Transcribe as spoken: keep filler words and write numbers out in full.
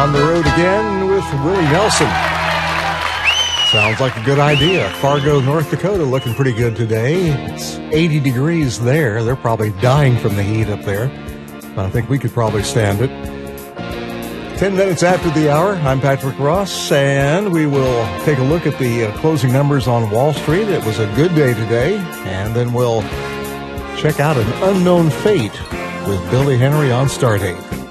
on the road again with Willie Nelson. Sounds like a good idea. Fargo, North Dakota looking pretty good today. It's eighty degrees there. They're probably dying from the heat up there. I think we could probably stand it. Ten minutes after the hour, I'm Patrick Ross, and we will take a look at the uh, closing numbers on Wall Street. It was a good day today, and then we'll check out an unknown fate with Billy Henry on Start eight.